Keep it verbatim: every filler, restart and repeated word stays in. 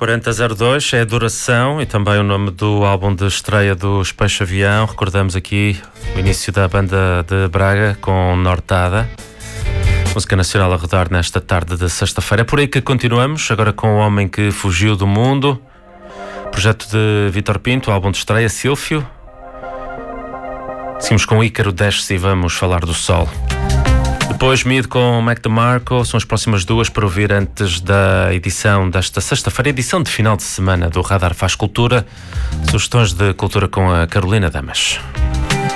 quarenta zero dois é a duração e também o nome do álbum de estreia dos Peixe Avião. Recordamos aqui o início da banda de Braga com Nortada. Música nacional a rodar nesta tarde de sexta-feira. É por aí que continuamos, agora com O Homem que Fugiu do Mundo. Projeto de Vítor Pinto, álbum de estreia, Sílfio. Seguimos com Ícaro, desce e vamos falar do sol. Depois Mid com Mac DeMarco, são as próximas duas para ouvir antes da edição desta sexta-feira, edição de final de semana do Radar Faz Cultura. Sugestões de cultura com a Carolina Damas.